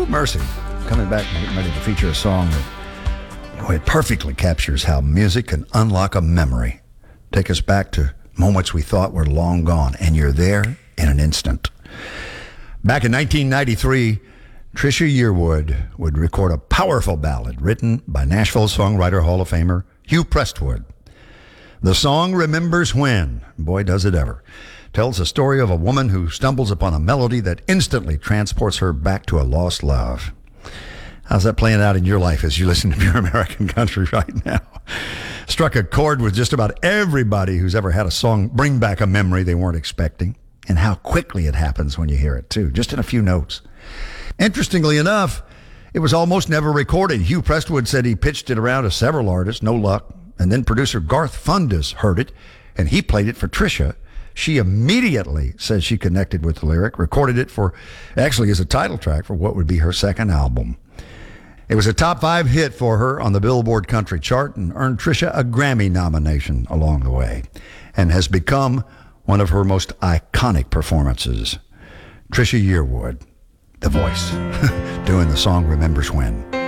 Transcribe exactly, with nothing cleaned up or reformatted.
Mercy, coming back and getting ready to feature a song that oh, it perfectly captures how music can unlock a memory. Take us back to moments we thought were long gone, and you're there in an instant. Back in nineteen ninety-three, Trisha Yearwood would record a powerful ballad written by Nashville songwriter Hall of Famer Hugh Prestwood. The song Remembers When, boy does it ever, tells the story of a woman who stumbles upon a melody that instantly transports her back to a lost love. How's that playing out in your life as you listen to Pure American Country right now? Struck a chord with just about everybody who's ever had a song bring back a memory they weren't expecting, and how quickly it happens when you hear it too, just in a few notes. Interestingly enough, it was almost never recorded. Hugh Prestwood said he pitched it around to several artists, no luck, and then producer Garth Fundus heard it, and he played it for Trisha. She immediately says she connected with the lyric, recorded it for, actually as a title track for what would be her second album. It was a top five hit for her on the Billboard Country chart and earned Trisha a Grammy nomination along the way, and has become one of her most iconic performances. Trisha Yearwood, the voice, doing the song Remembers When.